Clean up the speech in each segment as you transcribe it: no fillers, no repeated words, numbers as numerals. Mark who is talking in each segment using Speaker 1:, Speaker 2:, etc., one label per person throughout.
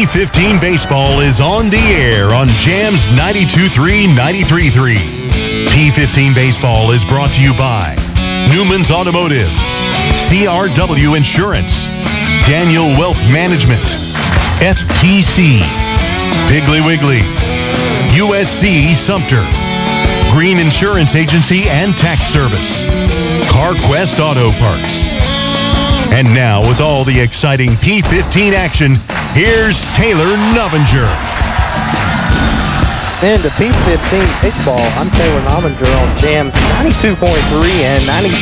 Speaker 1: P15 Baseball is on the air on Jams 92.3, 93.3. P15 Baseball is brought to you by Newman's Automotive, CRW Insurance, Daniel Wealth Management, FTC, Piggly Wiggly, USC Sumter, Green Insurance Agency and Tax Service, CarQuest Auto Parts. And now, with all the exciting P15 action, here's Taylor Novinger.
Speaker 2: Into P15 Baseball, I'm Taylor Novinger on Jams 92.3 and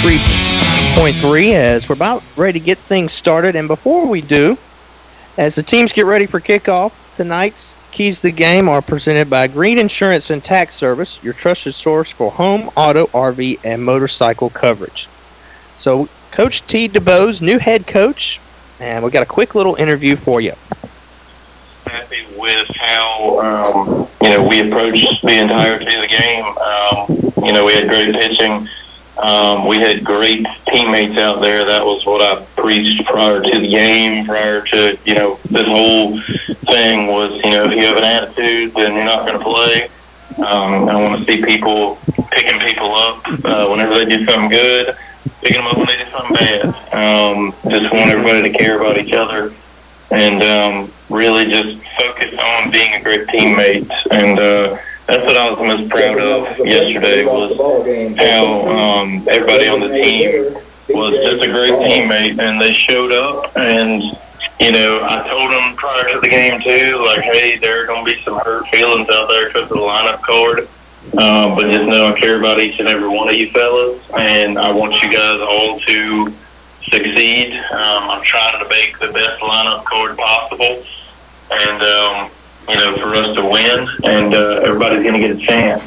Speaker 2: 93.3 as we're about ready to get things started. And before we do, as the teams get ready for kickoff, tonight's Keys to the Game are presented by Green Insurance and Tax Service, your trusted source for home, auto, RV, and motorcycle coverage. So, Coach T. DeBose, new head coach, and we got a quick little interview for you.
Speaker 3: Happy with how we approached the entirety of the game. We had great pitching. We had great teammates out there. That was what I preached prior to the game, prior to, this whole thing was, if you have an attitude, then you're not going to play. I want to see people picking people up whenever they do something good, picking them up when they do something bad. Just want everybody to care about each other and really just focus on being a great teammate. And that's what I was most proud of yesterday was how everybody on the team was just a great teammate, and they showed up. And, I told them prior to the game, too, like, hey, there are going to be some hurt feelings out there because of the lineup card. But just know I care about each and every one of you fellas, and I want you guys all to succeed. I'm trying to make the best lineup card possible, and, for us to win, and everybody's going to get a chance.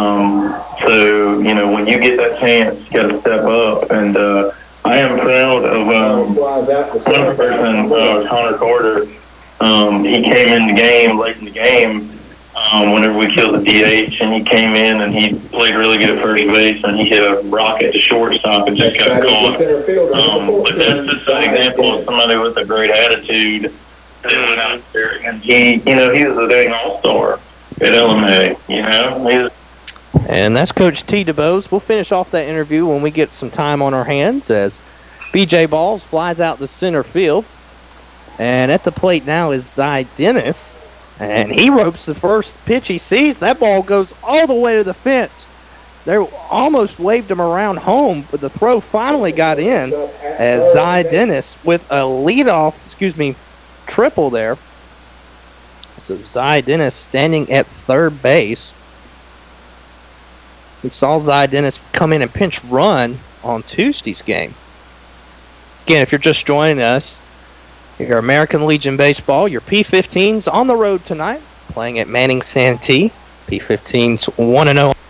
Speaker 3: So, when you get that chance, you got to step up, and I am proud of one person, Connor Carter. He came in the game, late in the game, whenever we killed the DH, and he came in and he played really good at first base, and he hit a rocket to shortstop and just got caught. But that's just an example of somebody with a great attitude that went out there, and he was a dang all-star at LMA,
Speaker 2: And that's Coach T. DeBose. We'll finish off that interview when we get some time on our hands as B.J. Balls flies out to center field. And at the plate now is Zy Dennis. And he ropes the first pitch he sees. That ball goes all the way to the fence. They almost waved him around home, but the throw finally got in as Zy Dennis with a triple there. So Zy Dennis standing at third base. We saw Zy Dennis come in and pinch run on Tuesday's game. Again, if you're just joining us, your American Legion Baseball, your P15's on the road tonight, playing at Manning Santee. P15's 1-0